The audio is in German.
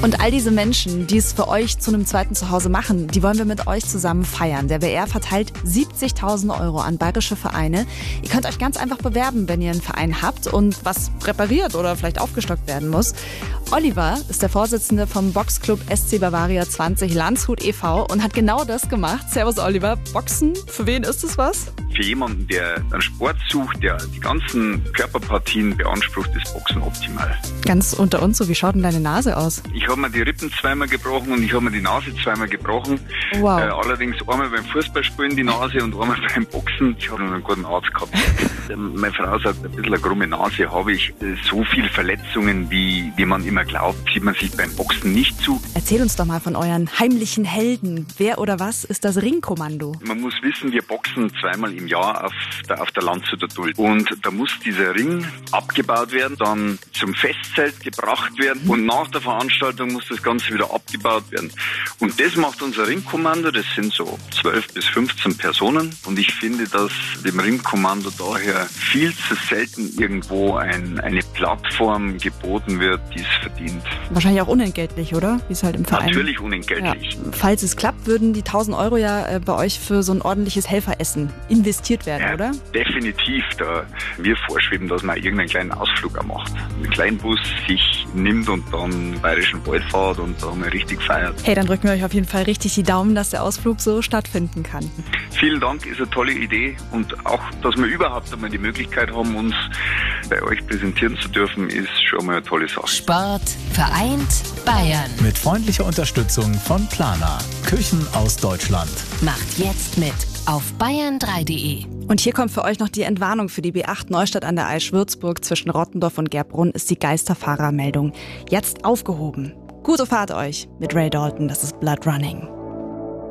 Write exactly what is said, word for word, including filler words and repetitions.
Und all diese Menschen, die es für euch zu einem zweiten Zuhause machen, die wollen wir mit euch zusammen feiern. Der W R verteilt siebzigtausend Euro an bayerische Vereine. Ihr könnt euch ganz einfach bewerben, wenn ihr einen Verein habt und was repariert oder vielleicht aufgestockt werden muss. Oliver ist der Vorsitzende vom Boxclub S C Bavaria zwanzig Landshut e V und hat genau das gemacht. Servus Oliver, Boxen, für wen ist es was? Für jemanden, der einen Sport sucht, der die ganzen Körperpartien beansprucht, ist Boxen optimal. Ganz unter uns, so wie schaut denn deine Nase aus? Ich habe mir die Rippen zweimal gebrochen und ich habe mir die Nase zweimal gebrochen. Wow. Äh, allerdings einmal beim Fußballspielen die Nase und einmal beim Boxen. Ich habe noch einen guten Arzt gehabt. Meine Frau sagt, ein bisschen eine krumme Nase habe ich. So viele Verletzungen, wie, wie man immer glaubt, zieht man sich beim Boxen nicht zu. Erzähl uns doch mal von euren heimlichen Helden. Wer oder was ist das Ringkommando? Man muss wissen, wir boxen zweimal im Jahr auf der, auf der Landshuter Duld. Und da muss dieser Ring abgebaut werden, dann zum Festzelt gebracht werden und nach der Veranstaltung muss das Ganze wieder abgebaut werden. Und das macht unser Ringkommando, das sind so zwölf bis fünfzehn Personen. Und ich finde, dass dem Ringkommando daher viel zu selten irgendwo ein, eine Plattform geboten wird, die es verdient. Wahrscheinlich auch unentgeltlich, oder? Wie es halt im Verein. Natürlich unentgeltlich. Ja. Falls es klappt, würden die tausend Euro ja äh, bei euch für so ein ordentliches Helferessen investiert werden, ja, oder? Definitiv. Da wir vorschweben, dass man irgendeinen kleinen Ausflug auch macht. Einen kleinen Bus sich nimmt und dann in den Bayerischen Wald fährt und da mal richtig feiert. Hey, dann drücken wir euch auf jeden Fall richtig die Daumen, dass der Ausflug so stattfinden kann. Vielen Dank, ist eine tolle Idee und auch, dass wir überhaupt einmal die Möglichkeit haben, uns bei euch präsentieren zu dürfen, ist schon mal eine tolle Sache. Sport vereint Bayern. Mit freundlicher Unterstützung von Plana. Küchen aus Deutschland. Macht jetzt mit auf bayern drei punkt de. Und hier kommt für euch noch die Entwarnung für die B acht Neustadt an der Aisch-Würzburg. Zwischen Rottendorf und Gerbrunn ist die Geisterfahrermeldung jetzt aufgehoben. Gute Fahrt euch mit Ray Dalton, das ist Blood Running.